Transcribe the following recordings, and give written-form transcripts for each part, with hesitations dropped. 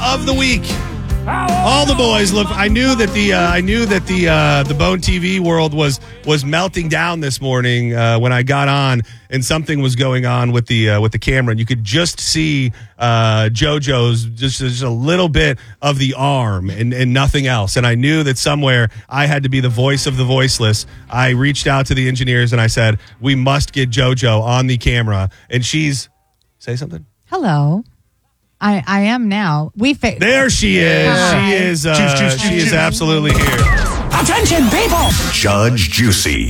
of the week. All the boys look. I knew that the Bone TV world was melting down this morning when I got on, and something was going on with the camera, and you could just see JoJo's just a little bit of the arm and nothing else. And I knew that somewhere I had to be the voice of the voiceless. I reached out to the engineers and I said, "We must get JoJo on the camera." And she's say something. Hello. I am now. There she is. Hi. She is absolutely here. Attention, people! Judge Juicy.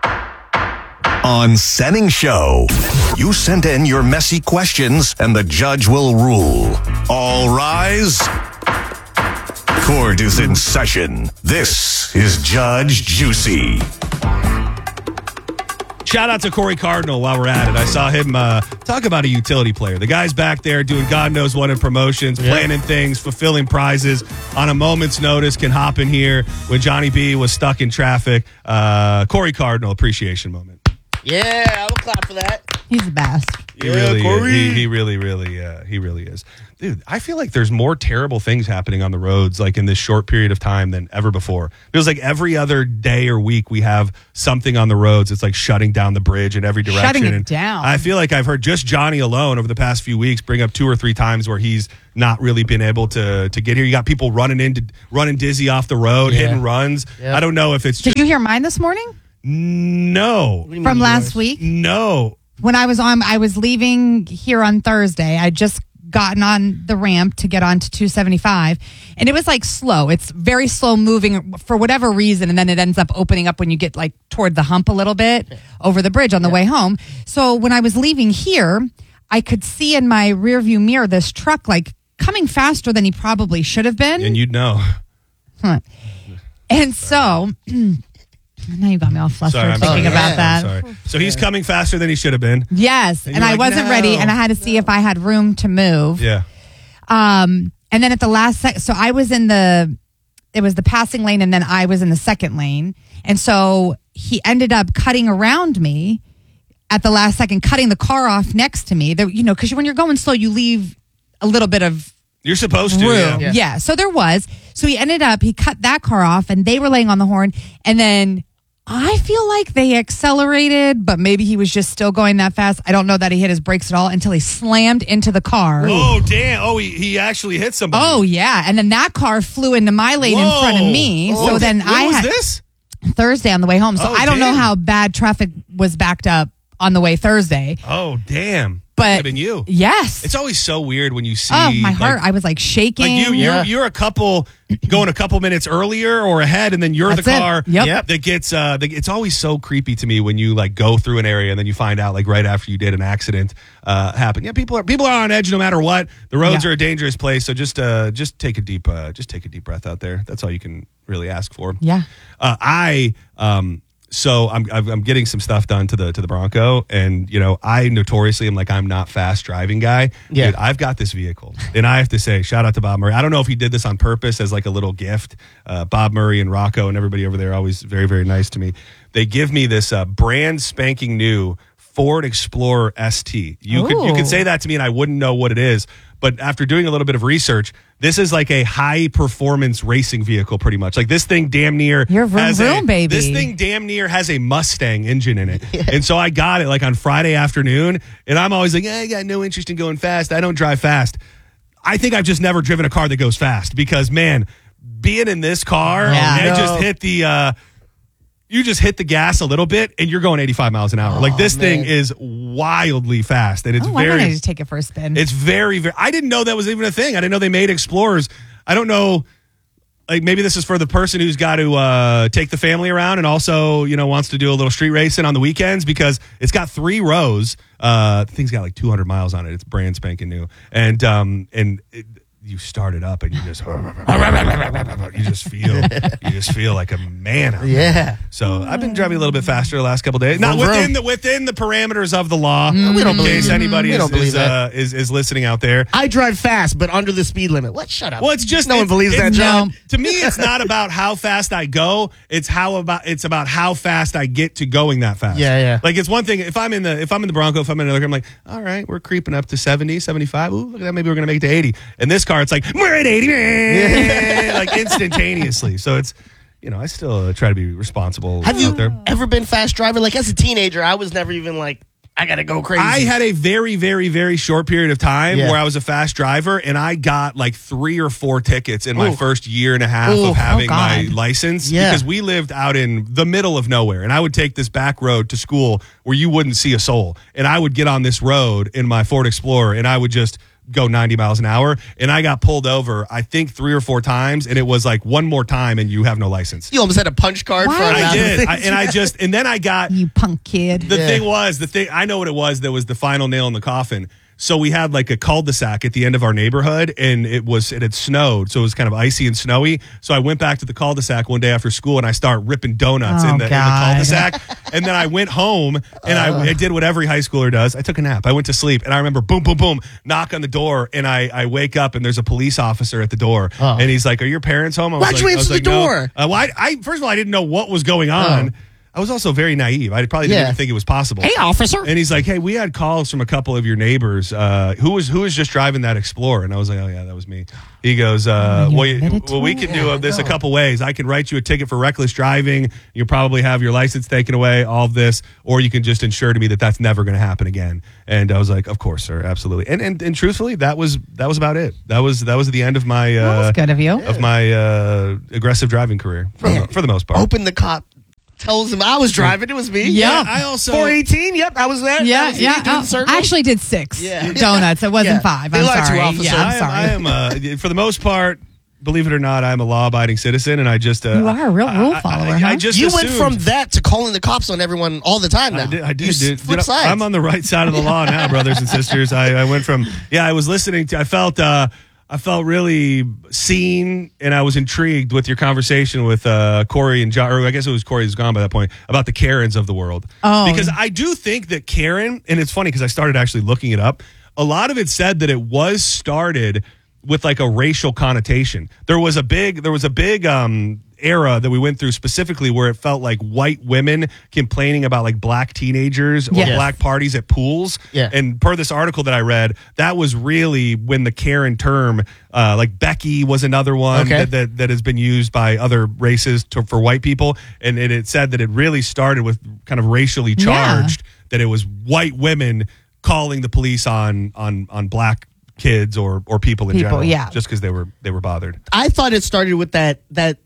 On Senning Show. You send in your messy questions and the judge will rule. All rise. Court is in session. This is Judge Juicy. Shout out to Corey Cardinal while we're at it. I saw him talk about a utility player. The guy's back there doing God knows what in promotions, planning things, fulfilling prizes on a moment's notice, can hop in here when Johnny B was stuck in traffic. Corey Cardinal appreciation moment. Yeah, I will clap for that. He's the best. He really is. Dude, I feel like there's more terrible things happening on the roads like in this short period of time than ever before. Feels like every other day or week we have something on the roads. It's like shutting down the bridge in every direction. Shutting it down. I feel like I've heard just Johnny alone over the past few weeks bring up 2 or 3 times where he's not really been able to get here. You got people running dizzy off the road, hitting runs. Yep. I don't know if it's Did you hear mine this morning? No. From last week? No. When I was leaving here on Thursday, I just gotten on the ramp to get onto 275, and it was like slow. It's very slow moving for whatever reason, and then it ends up opening up when you get like toward the hump a little bit over the bridge on the way home. So when I was leaving here, I could see in my rearview mirror this truck like coming faster than he probably should have been. And you'd know. Huh. And so... Now you got me all flustered thinking about that. I'm sorry. So he's coming faster than he should have been. Yes, and I wasn't ready, and I had to see if I had room to move. Yeah. And then at the last second, so I was it was the passing lane, and then I was in the second lane. And so he ended up cutting around me at the last second, cutting the car off next to me. Because when you're going slow, you leave a little bit of You're supposed to, room. yeah. Yeah, so there was. So he cut that car off, and they were laying on the horn, and then I feel like they accelerated, but maybe he was just still going that fast. I don't know that he hit his brakes at all until he slammed into the car. Oh, damn. Oh, he actually hit somebody. Oh, yeah. And then that car flew into my lane in front of me. Whoa. So then When was this? Thursday on the way home. So I don't know damn. how bad traffic was backed up on the way Thursday. Oh, damn. But Could have been you. Yes. It's always so weird when you see. Oh, my heart. I was like shaking. Like you're a couple going a couple minutes earlier or ahead, and then you're That's the it. car Yep. that gets. It's always so creepy to me when you like go through an area and then you find out like right after you did an accident happen. Yeah, people are on edge no matter what. The roads are a dangerous place, so just take a deep breath out there. That's all you can really ask for. Yeah. So I'm getting some stuff done to the Bronco, and I notoriously am like I'm not fast driving guy. Yeah. Dude, I've got this vehicle, and I have to say shout out to Bob Murray. I don't know if he did this on purpose as like a little gift. Bob Murray and Rocco and everybody over there are always very, very nice to me. They give me this brand spanking new Ford Explorer ST. You could say that to me and I wouldn't know what it is. But after doing a little bit of research, this is like a high-performance racing vehicle, pretty much. Like this thing damn near baby. This thing damn near has a Mustang engine in it. And so I got it like on Friday afternoon, and I'm always like, I got no interest in going fast. I don't drive fast. I think I've just never driven a car that goes fast because, man, being in this car, you just hit the gas a little bit and you're going 85 miles an hour. Like this thing is wildly fast, and it's why don't I just take it for a spin? It's very, very. I didn't know that was even a thing. I didn't know they made Explorers. I don't know. Like maybe this is for the person who's got to take the family around and also wants to do a little street racing on the weekends because it's got 3 rows. The thing's got like 200 miles on it. It's brand spanking new, and you start it up and you just feel like a man out there. So I've been driving a little bit faster the last couple of days. Not within the parameters of the law. We don't believe in case it. anybody We don't believe that. is listening out there. I drive fast, but under the speed limit. What? Shut up. Well, it's just no one believes that, John. To me, it's not about how fast I go. It's about how fast I get to going that fast. Yeah. Like it's one thing if I'm in the Bronco, if I'm in another car, I'm like, all right, we're creeping up to 70, 75. Ooh, look at that. Maybe we're gonna make it to 80. And this car, it's like, we're at 80, like instantaneously. So it's, I still try to be responsible. Have you out there. ever been fast driver? Like, as a teenager, I was never even like, I got to go crazy. I had a very, very, very short period of time where I was a fast driver, and I got like 3 or 4 tickets in my first year and a half of having my license because we lived out in the middle of nowhere, and I would take this back road to school where you wouldn't see a soul, and I would get on this road in my Ford Explorer, and I would just go 90 miles an hour, and I got pulled over, I think 3 or 4 times, and it was like one more time and you have no license. You almost had a punch card for I did. And then I got... You punk kid. The thing I know what it was that was the final nail in the coffin. So we had like a cul-de-sac at the end of our neighborhood, and it had snowed, so it was kind of icy and snowy. So I went back to the cul-de-sac one day after school, and I started ripping donuts in the cul-de-sac. And then I went home, and I did what every high schooler does. I took a nap. I went to sleep, and I remember boom, boom, boom, knock on the door, and I wake up, and there's a police officer at the door, and he's like, "Are your parents home?" Why'd you answer the door? No. Well, first of all, I didn't know what was going on. I was also very naive. I probably didn't even think it was possible. Hey, officer. And he's like, "Hey, we had calls from a couple of your neighbors. Who was just driving that Explorer?" And I was like, "Oh, yeah, that was me." He goes, well, we can do this a couple ways. I can write you a ticket for reckless driving. You'll probably have your license taken away, all of this. Or you can just ensure to me that that's never going to happen again. And I was like, "Of course, sir, absolutely." And truthfully, that was about it. That was the end of my that was good of you. Of my aggressive driving career for the most part. Open the cop. Tells him I was driving. It was me. Yeah. I also 418. Yep, I was there. Yeah. I actually did 6 donuts. It wasn't 5. I'm sorry. I'm sorry. I am for the most part, believe it or not, I'm a law-abiding citizen, and I just you are a real rule follower. I just you assumed, went from that to calling the cops on everyone all the time. Now I did. Flip sides. I'm on the right side of the law now, brothers and sisters. I went from I was listening to. I felt really seen, and I was intrigued with your conversation with Corey and John, or I guess it was Corey who's gone by that point, about the Karens of the world. Oh. Because I do think that Karen, and it's funny because I started actually looking it up, a lot of it said that it was started with like a racial connotation. There was a big era that we went through specifically where it felt like white women complaining about like black teenagers or black parties at pools. Yeah. And per this article that I read, that was really when the Karen term, like Becky was another one that has been used by other races for white people. And it said that it really started with kind of racially charged, that it was white women calling the police on black kids or people in general, just because they were bothered. I thought it started with that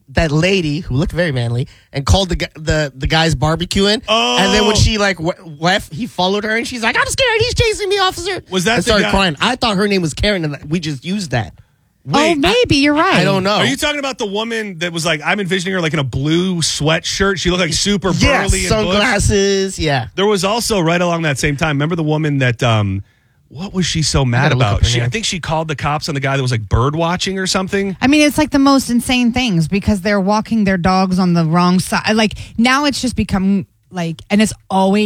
lady who looked very manly and called the guys barbecuing. Oh. And then when she like left, he followed her and she's like, "I'm scared. He's chasing me, officer." Was that I started the guy? crying. I thought her name was Karen, and we just used that. Wait, maybe you're right. I don't know. Are you talking about the woman that was like, I'm envisioning her like in a blue sweatshirt? She looked like super burly and sunglasses. Yeah. There was also right along that same time. Remember the woman that what was she so mad about? I think she called the cops on the guy that was like bird watching or something. I mean, it's like the most insane things because they're walking their dogs on the wrong side. Like now it's just become like, and it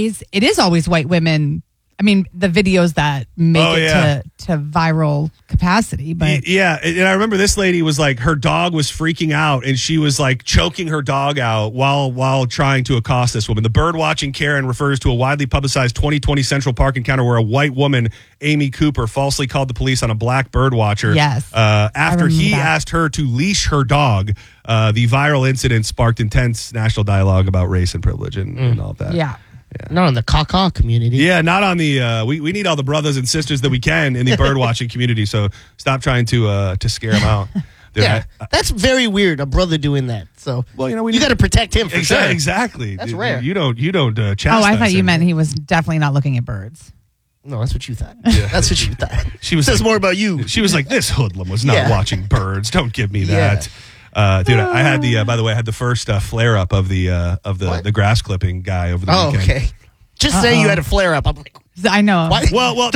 is always white women. I mean, the videos that make to viral capacity, but yeah. And I remember this lady was like, her dog was freaking out, and she was like choking her dog out while trying to accost this woman. The bird watching Karen refers to a widely publicized 2020 Central Park encounter where a white woman, Amy Cooper, falsely called the police on a black bird watcher. Yes, after he asked her to leash her dog. The viral incident sparked intense national dialogue about race and privilege and all of that. Yeah. Not on the caca community. Yeah, not on the. We need all the brothers and sisters that we can in the bird watching community. So stop trying to scare them out. Dude, that's very weird. A brother doing that. So you got to protect him for sure. Exactly. That's rare. You don't chastise Oh, I thought you him. meant he was definitely not looking at birds. No, that's what you thought. Yeah. That's what you thought. She was says like, more about you. She was like, "This hoodlum was not watching birds. Don't give me that." Dude, I had by the way, I had the first flare up of the grass clipping guy over the weekend. Okay. Just say you had a flare up. I'm like, I know. Why? Well, what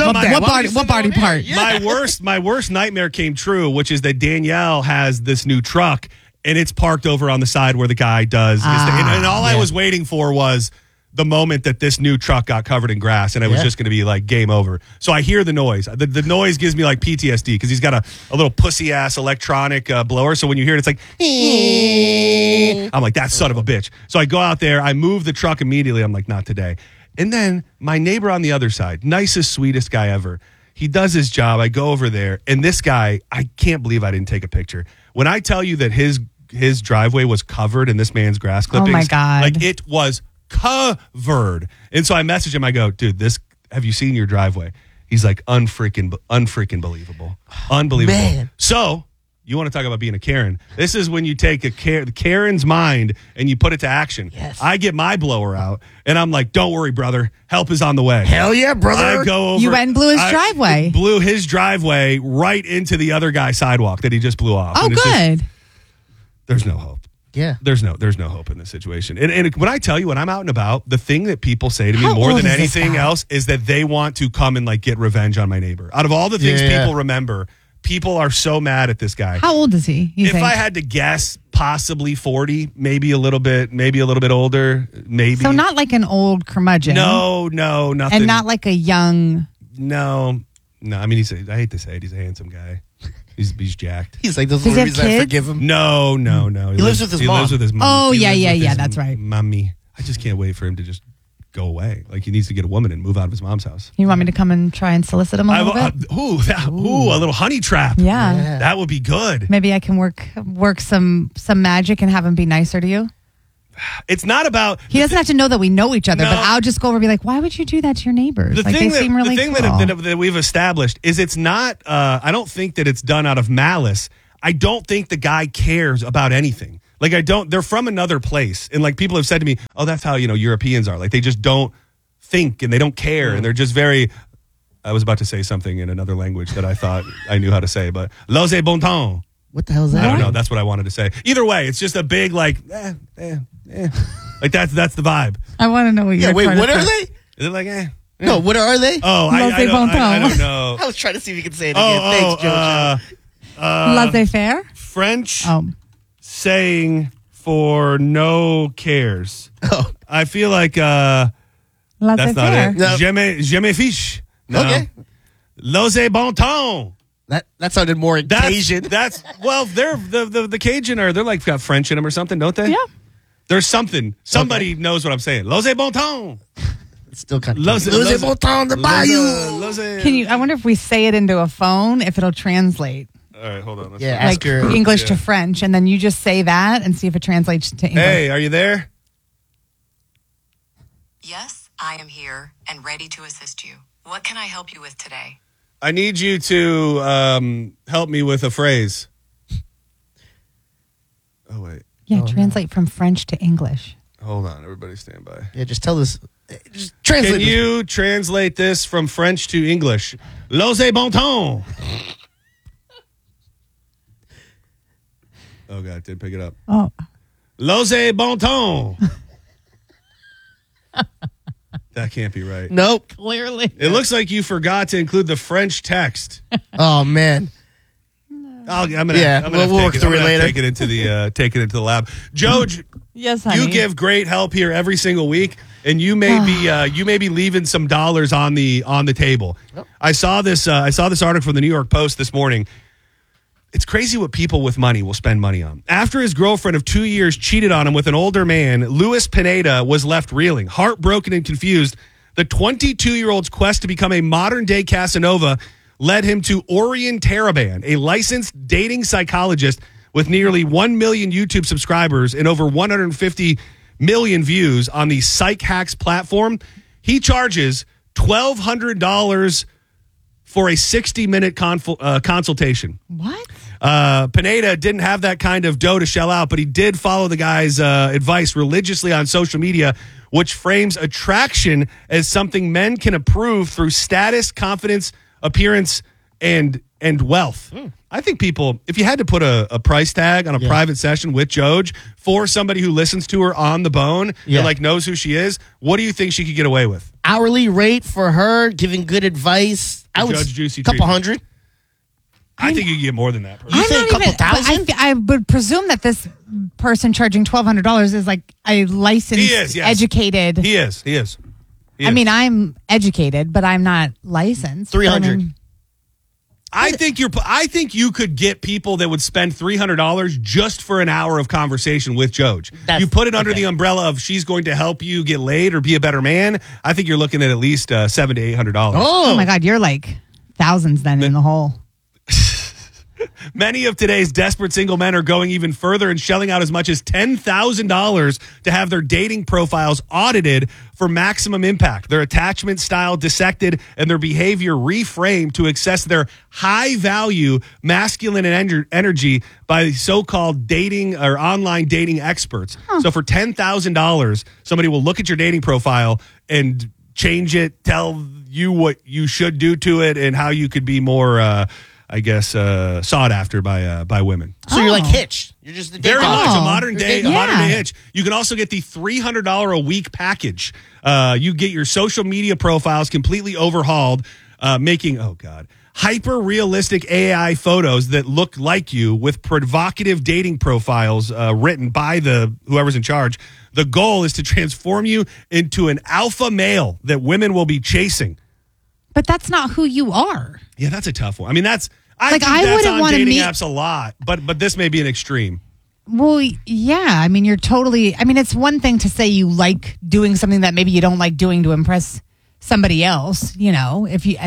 body part? My worst nightmare came true, which is that Danielle has this new truck and it's parked over on the side where the guy does. And all I was waiting for was the moment that this new truck got covered in grass, and it was just going to be like game over. So I hear the noise. The noise gives me like PTSD because he's got a little pussy ass electronic blower. So when you hear it, it's like, I'm like, that son of a bitch. So I go out there, I move the truck immediately. I'm like, not today. And then my neighbor on the other side, nicest, sweetest guy ever. he does his job. I go over there, and this guy, I can't believe I didn't take a picture. When I tell you that his driveway was covered in this man's grass clippings. Oh, my God. Like, it was covered. And so I message him. I go, dude, have you seen your driveway? He's like, unfreaking believable. Unbelievable. Man. So, you want to talk about being a Karen. This is when you take Karen's mind and you put it to action. Yes. I get my blower out, and I'm like, don't worry, brother. Help is on the way. Hell yeah, brother. I go over. You went and blew his driveway. Blew his driveway right into the other guy's sidewalk that he just blew off. Oh, And it's good. just, there's no hope. Yeah. There's no hope in this situation. And when I tell you, when I'm out and about, the thing that people say to me How more old than is this anything guy? else is that they want to come and like get revenge on my neighbor. Out of all the things Yeah. people remember, people are so mad at this guy. How old is he? You If think? I had to guess, possibly 40, maybe a little bit older, maybe. So not like an old curmudgeon. No, nothing. And not like a young. No. I mean, I hate to say it, he's a handsome guy. He's jacked. He's like, those Does are he the have reasons I kids? forgive him. No. He lives with his mom. Lives with his mom. Oh, He yeah, lives with his that's right. Mommy. I just can't wait for him to just go away. Like, he needs to get a woman and move out of his mom's house. You want me to come and try and solicit him a little bit? A little honey trap. Yeah. That would be good. Maybe I can work some magic and have him be nicer to you. It's not about... He doesn't have to know that we know each other, No. but I'll just go over and be like, why would you do that to your neighbors? The Like, thing, they seem really the thing cool. that we've established is it's not... I don't think that it's done out of malice. I don't think the guy cares about anything. Like, they're from another place. And like, people have said to me, oh, that's how, Europeans are. Like, they just don't think and they don't care. And they're just very... I was about to say something in another language that I thought I knew how to say, but lose bon ton. What the hell is that? I don't know. That's what I wanted to say. Either way, it's just a big like, like that's the vibe. I want to know what you're Yeah, wait, trying what to are say. they? Is it like No, what are they? Oh, Laissez bon I temps. don't know. I was trying to see if you could say it again. Thanks, Jojo. Laissez-faire? French Oh. saying for no cares. Oh. I feel like that's not Laissez-faire. it. No. Je me fiche. No. Okay. Lose bon ton. That sounded more Cajun. That's well, they're the Cajun they're like got French in them or something, don't they? Yeah. There's something. Somebody knows what I'm saying. Lose bon ton. It's still kind of Lose bon temps de bayou. Can you? I wonder if we say it into a phone, if it'll translate. All right, hold on. Let's Yeah, see. ask your English to French, and then you just say that and see if it translates to English. Hey, are you there? Yes, I am here and ready to assist you. What can I help you with today? I need you to help me with a phrase. Oh, wait. Yeah, translate from French to English. Hold on. Everybody stand by. Yeah, just tell us. Just translate. Can you translate this from French to English? Lose bon ton. Oh, God. Didn't pick it up. Oh, Lose bon ton. That can't be right. Nope. clearly. It looks like you forgot to include the French text. Oh man. I'm gonna we'll work through it later. Take it into the lab. Joj, Yes, honey. you give great help here every single week, and you may be leaving some dollars on the table. I saw this article from the New York Post this morning. It's crazy what people with money will spend money on. After his girlfriend of 2 years cheated on him with an older man, Luis Pineda was left reeling, heartbroken and confused. The 22-year-old's quest to become a modern-day Casanova led him to Orion Taraban, a licensed dating psychologist with nearly 1 million YouTube subscribers and over 150 million views on the Psych Hacks platform. He charges $1,200 for a 60-minute consultation. What? Pineda didn't have that kind of dough to shell out, but he did follow the guy's advice religiously on social media, which frames attraction as something men can approve through status, confidence, appearance, and wealth. I think people, if you had to put a price tag on a private session with Joj for somebody who listens to her on the bone and like knows who she is, what do you think she could get away with? Hourly rate for her giving good advice. I would Judge Juicy couple treatment. hundred. I think you can get more than that. Personally. You say a couple thousand? I would presume that this person charging $1,200 is like a licensed, He is, yes. educated. He is. I mean, I'm educated, but I'm not licensed. 300. I think you could get people that would spend $300 just for an hour of conversation with Joj. You put it under the umbrella of she's going to help you get laid or be a better man. I think you're looking at least $700 to $800. Oh my God, you're like thousands then in the hole. Many of today's desperate single men are going even further and shelling out as much as $10,000 to have their dating profiles audited for maximum impact, their attachment style dissected, and their behavior reframed to access their high-value masculine energy by so-called dating or online dating experts. So for $10,000, somebody will look at your dating profile and change it, tell you what you should do to it, and how you could be more sought after by women. So you're like Hitch. You're just the Very much a Oh. modern day Yeah. Hitch. You can also get the $300 a week package. You get your social media profiles completely overhauled, making hyper realistic AI photos that look like you with provocative dating profiles written by whoever's in charge. The goal is to transform you into an alpha male that women will be chasing. But that's not who you are. Yeah, that's a tough one. I mean, I Like, think I that's wouldn't on wanna dating meet- apps a lot, but this may be an extreme. Well, yeah. I mean, it's one thing to say you like doing something that maybe you don't like doing to impress somebody else. You know,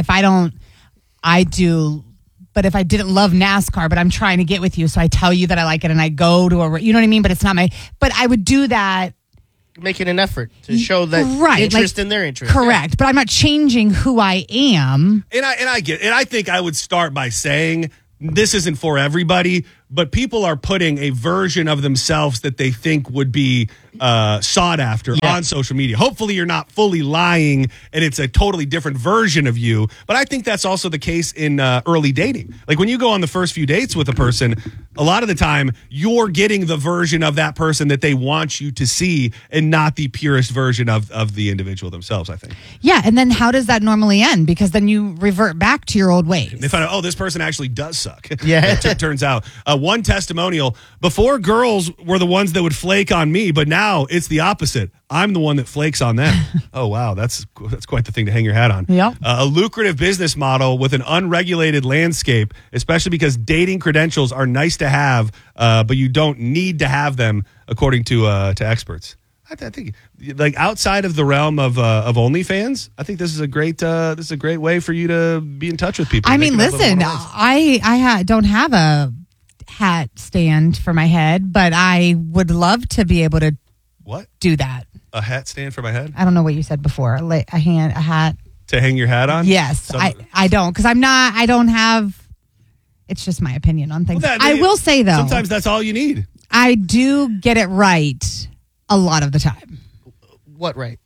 I do. But if I didn't love NASCAR, but I'm trying to get with you, so I tell you that I like it and I go to you know what I mean? But it's not but I would do that. making an effort to show that interest in their interest. Correct. But I'm not changing who I am. And I get it. I think I would start by saying this isn't for everybody, but people are putting a version of themselves that they think would be sought after on social media. Hopefully you're not fully lying and it's a totally different version of you. But I think that's also the case in early dating. Like when you go on the first few dates with a person, a lot of the time you're getting the version of that person that they want you to see and not the purest version of the individual themselves, I think. Yeah. And then how does that normally end? Because then you revert back to your old ways. They find out, this person actually does suck. Yeah. It turns out. One testimonial, before girls were the ones that would flake on me, but now it's the opposite. I'm the one that flakes on them. Oh, wow. That's quite the thing to hang your hat on. Yep. A lucrative business model with an unregulated landscape, especially because dating credentials are nice to have, but you don't need to have them, according to experts. I think, like outside of the realm of OnlyFans, I think this is a great way for you to be in touch with people. I mean, Make it a little listen, more nice. I don't have a hat stand for my head, but I would love to be able to What? do that. A hat stand for my head? I don't know what you said before. A hat. To hang your hat on? Yes, I don't, because I don't have. It's just my opinion on things. Well, I will say though, sometimes that's all you need. I do get it right a lot of the time. What right?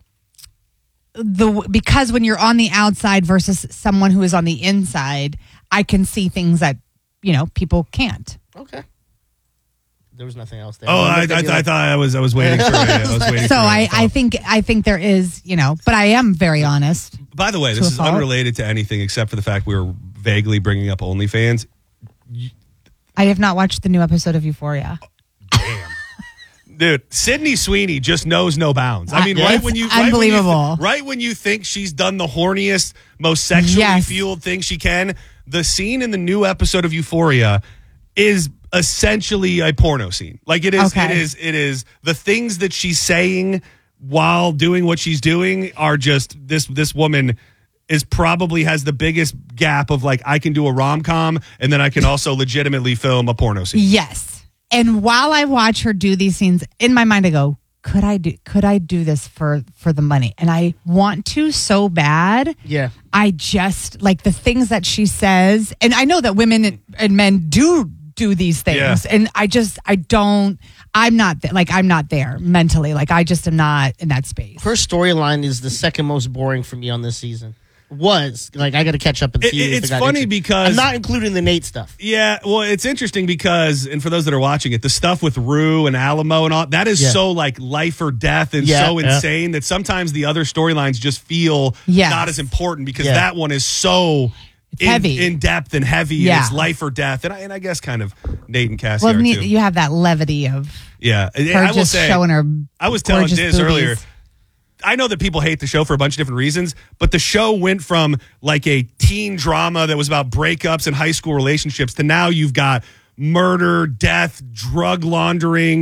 Because when you're on the outside versus someone who is on the inside, I can see things that people can't. Okay. There was nothing else there. Oh, I thought I was waiting for it. I was waiting So for it. I think there is, but I am very honest. By the way, to this a is fault. unrelated to anything except for the fact we were vaguely bringing up OnlyFans. I have not watched the new episode of Euphoria. Dude, Sydney Sweeney just knows no bounds. I mean, It's unbelievable. Right when you think she's done the horniest, most sexually Yes. fueled thing she can, the scene in the new episode of Euphoria is essentially a porno scene. Like it is, Okay. it is the things that she's saying while doing what she's doing are just this woman is probably has the biggest gap of like, I can do a rom-com and then I can also legitimately film a porno scene. Yes. And while I watch her do these scenes, in my mind I go, could I do this for the money? And I want to so bad. Yeah. I just like the things that she says, and I know that women and men do these things, Yeah. and I'm not there mentally. Like I just am not in that space. Her storyline is the second most boring for me on this season. Was like I got to catch up and see. It's funny because I'm not including the Nate stuff. Yeah, well, it's interesting because, and for those that are watching it, the stuff with Rue and Alamo and all that is so like life or death and so insane that sometimes the other storylines just feel not as important because that one is so heavy, in depth and heavy. And it's life or death, and I guess kind of Nate and Cassie are too. You have that levity of her I will just showing her. I was telling gorgeous Diz boobies. earlier. I know that people hate the show for a bunch of different reasons, but the show went from like a teen drama that was about breakups and high school relationships to now you've got murder, death, drug laundering.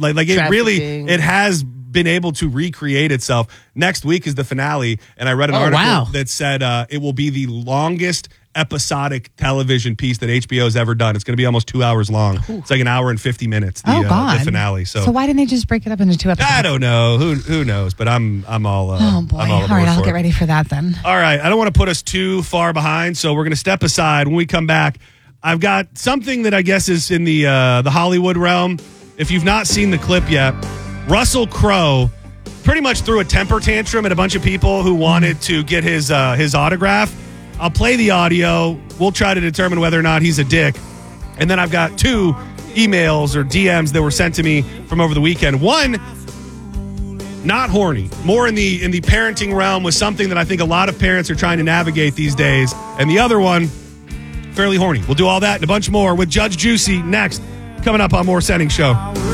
It has been able to recreate itself. Next week is the finale, and I read an article that said it will be the longest episodic television piece that HBO's ever done. It's going to be almost 2 hours long. It's like an hour and 50 minutes. God. The finale. So why didn't they just break it up into 2 episodes? I don't know. Who knows? But I'm all. Oh boy! I'm All right, I'll for get it. ready for that then. All right, I don't want to put us too far behind, so we're going to step aside. When we come back, I've got something that I guess is in the Hollywood realm. If you've not seen the clip yet, Russell Crowe pretty much threw a temper tantrum at a bunch of people who wanted to get his autograph. I'll play the audio. We'll try to determine whether or not he's a dick. And then I've got 2 emails or DMs that were sent to me from over the weekend. One, not horny, more in the parenting realm, was something that I think a lot of parents are trying to navigate these days. And the other one, fairly horny. We'll do all that and a bunch more with Judge Juicy next, coming up on More Senning Show.